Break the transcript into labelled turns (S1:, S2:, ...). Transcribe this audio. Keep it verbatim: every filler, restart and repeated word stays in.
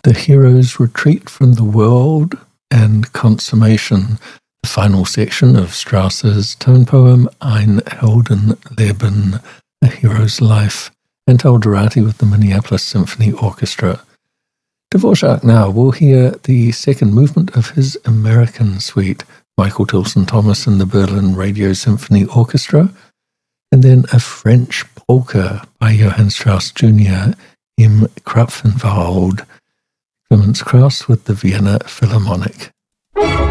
S1: The Hero's Retreat from the World and Consummation, the final section of Strauss's tone poem Ein Heldenleben, A Hero's Life, and Alderati with the Minneapolis Symphony Orchestra. Dvorak now will hear the second movement of his American Suite, Michael Tilson Thomas and the Berlin Radio Symphony Orchestra, and then a French polka by Johann Strauss Junior im Krapfenwald, Clemens Krauss with the Vienna Philharmonic.